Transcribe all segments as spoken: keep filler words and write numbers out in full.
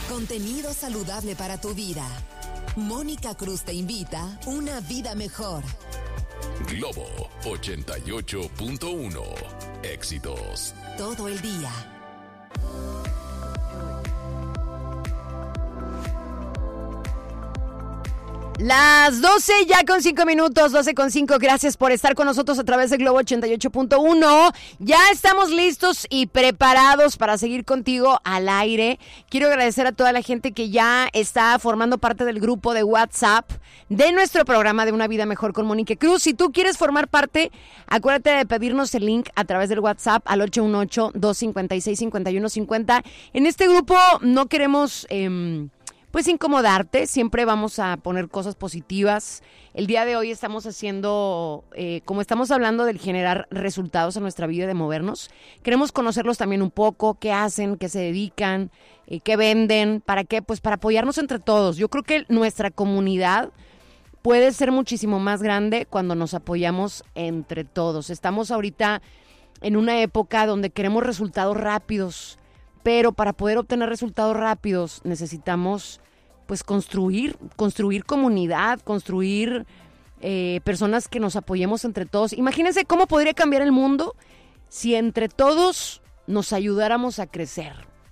Contenido saludable para tu vida. Mónica Cruz te invita a una vida mejor. Globo ochenta y ocho punto uno. Éxitos todo el día. Las doce ya con cinco minutos, doce con cinco. Gracias por estar con nosotros a través de Globo ochenta y ocho punto uno. Ya estamos listos y preparados para seguir contigo al aire. Quiero agradecer a toda la gente que ya está formando parte del grupo de WhatsApp de nuestro programa de Una Vida Mejor con Mónica Cruz. Si tú quieres formar parte, acuérdate de pedirnos el link a través del WhatsApp al ocho uno ocho, dos cinco seis, cinco uno cinco cero. En este grupo no queremos... Eh, Pues incomodarte, siempre vamos a poner cosas positivas. El día de hoy estamos haciendo, eh, como estamos hablando del generar resultados en nuestra vida, de movernos, queremos conocerlos también un poco, qué hacen, qué se dedican, eh, qué venden, para qué, pues para apoyarnos entre todos. Yo creo que nuestra comunidad puede ser muchísimo más grande cuando nos apoyamos entre todos. Estamos ahorita en una época donde queremos resultados rápidos, pero para poder obtener resultados rápidos necesitamos pues construir, construir comunidad, construir eh, personas que nos apoyemos entre todos. Imagínense cómo podría cambiar el mundo si entre todos nos ayudáramos a crecer.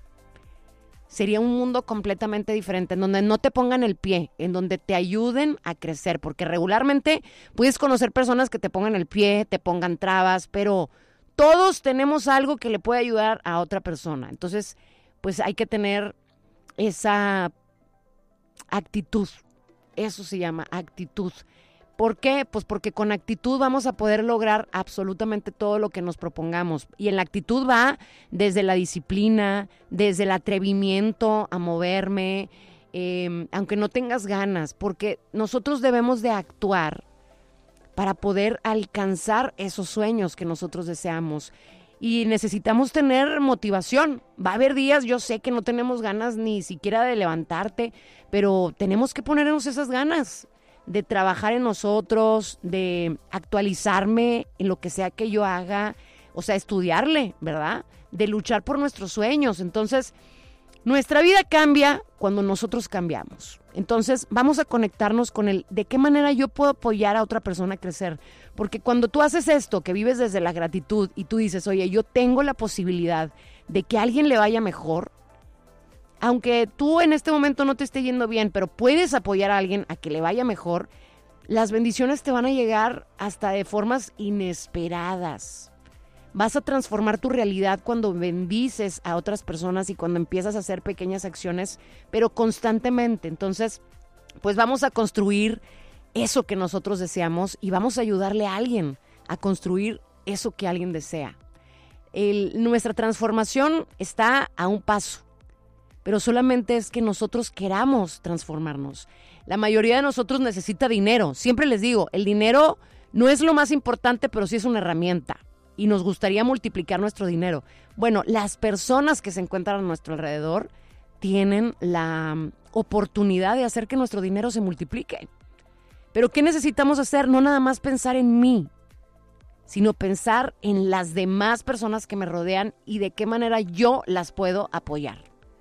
Sería un mundo completamente diferente, en donde no te pongan el pie, en donde te ayuden a crecer, porque regularmente puedes conocer personas que te pongan el pie, te pongan trabas, pero todos tenemos algo que le puede ayudar a otra persona. Entonces, pues hay que tener esa actitud. Eso se llama actitud. ¿Por qué? Pues porque con actitud vamos a poder lograr absolutamente todo lo que nos propongamos. Y en la actitud va desde la disciplina, desde el atrevimiento a moverme, eh, aunque no tengas ganas, porque nosotros debemos de actuar para poder alcanzar esos sueños que nosotros deseamos. Y necesitamos tener motivación. Va a haber días, yo sé que no tenemos ganas ni siquiera de levantarte, pero tenemos que ponernos esas ganas de trabajar en nosotros, de actualizarme en lo que sea que yo haga, o sea, estudiarle, ¿verdad? De luchar por nuestros sueños. Entonces, nuestra vida cambia cuando nosotros cambiamos. Entonces, vamos a conectarnos con el de qué manera yo puedo apoyar a otra persona a crecer. Porque cuando tú haces esto, que vives desde la gratitud y tú dices, oye, yo tengo la posibilidad de que a alguien le vaya mejor, aunque tú en este momento no te esté yendo bien, pero puedes apoyar a alguien a que le vaya mejor, las bendiciones te van a llegar hasta de formas inesperadas. Vas a transformar tu realidad cuando bendices a otras personas y cuando empiezas a hacer pequeñas acciones, pero constantemente. Entonces, pues vamos a construir eso que nosotros deseamos y vamos a ayudarle a alguien a construir eso que alguien desea. El, nuestra transformación está a un paso, pero solamente es que nosotros queramos transformarnos. La mayoría de nosotros necesita dinero. Siempre les digo, el dinero no es lo más importante, pero sí es una herramienta. Y nos gustaría multiplicar nuestro dinero. Bueno, las personas que se encuentran a nuestro alrededor tienen la oportunidad de hacer que nuestro dinero se multiplique. Pero ¿qué necesitamos hacer? No nada más pensar en mí, sino pensar en las demás personas que me rodean y de qué manera yo las puedo apoyar.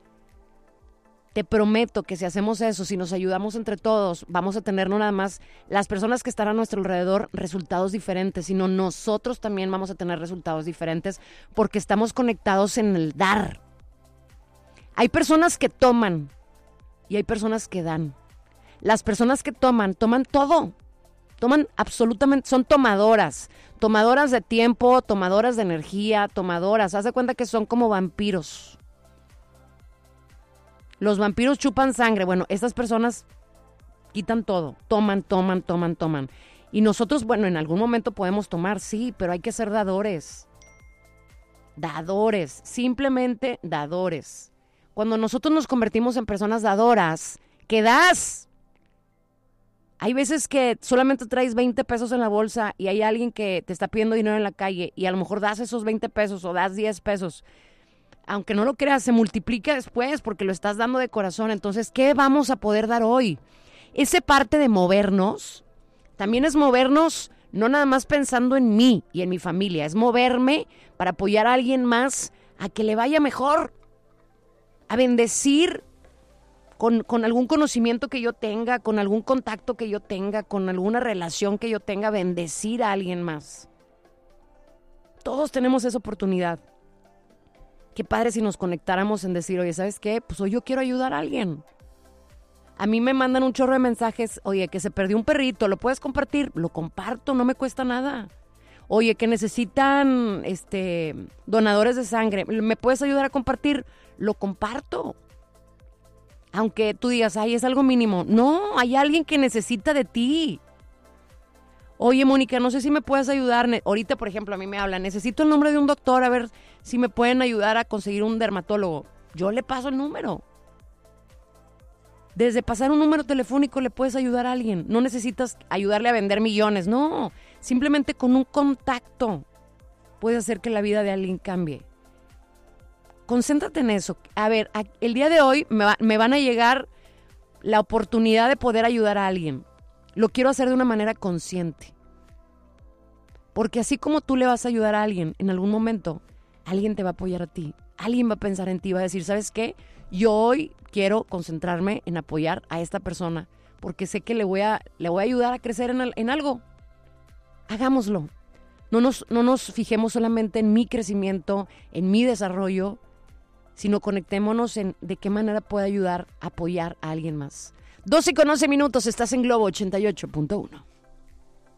Te prometo que si hacemos eso, si nos ayudamos entre todos, vamos a tener no nada más las personas que están a nuestro alrededor resultados diferentes, sino nosotros también vamos a tener resultados diferentes porque estamos conectados en el dar. Hay personas que toman y hay personas que dan. Las personas que toman, toman todo. Toman absolutamente, son tomadoras. Tomadoras de tiempo, tomadoras de energía, tomadoras. Haz de cuenta que son como vampiros. Los vampiros chupan sangre. Bueno, estas personas quitan todo. Toman, toman, toman, toman. Y nosotros, bueno, en algún momento podemos tomar, sí, pero hay que ser dadores. Dadores. Simplemente dadores. Cuando nosotros nos convertimos en personas dadoras, ¿qué das? Hay veces que solamente traes veinte pesos en la bolsa y hay alguien que te está pidiendo dinero en la calle y a lo mejor das esos veinte pesos o das diez pesos. Aunque no lo creas, se multiplica después porque lo estás dando de corazón. Entonces, ¿qué vamos a poder dar hoy? Ese parte de movernos, también es movernos no nada más pensando en mí y en mi familia, es moverme para apoyar a alguien más a que le vaya mejor, a bendecir con, con algún conocimiento que yo tenga, con algún contacto que yo tenga, con alguna relación que yo tenga, bendecir a alguien más. Todos tenemos esa oportunidad. Qué padre si nos conectáramos en decir, oye, ¿sabes qué? Pues hoy yo quiero ayudar a alguien. A mí me mandan un chorro de mensajes, oye, que se perdió un perrito, ¿lo puedes compartir? Lo comparto, no me cuesta nada. Oye, que necesitan este, donadores de sangre, ¿me puedes ayudar a compartir? Lo comparto. Aunque tú digas, ay, es algo mínimo. No, hay alguien que necesita de ti. Oye, Mónica, no sé si me puedes ayudar. Ahorita, por ejemplo, a mí me hablan, necesito el nombre de un doctor, a ver si me pueden ayudar a conseguir un dermatólogo. Yo le paso el número. Desde pasar un número telefónico le puedes ayudar a alguien. No necesitas ayudarle a vender millones, no. Simplemente con un contacto puedes hacer que la vida de alguien cambie. Concéntrate en eso. A ver, el día de hoy me, va, me van a llegar la oportunidad de poder ayudar a alguien. Lo quiero hacer de una manera consciente. Porque así como tú le vas a ayudar a alguien, en algún momento, alguien te va a apoyar a ti. Alguien va a pensar en ti, va a decir, ¿sabes qué? Yo hoy quiero concentrarme en apoyar a esta persona porque sé que le voy a, le voy a ayudar a crecer en, en algo. Hagámoslo. No nos, no nos fijemos solamente en mi crecimiento, en mi desarrollo, sino conectémonos en de qué manera puedo ayudar a apoyar a alguien más. doce con once minutos, estás en Globo ochenta y ocho punto uno.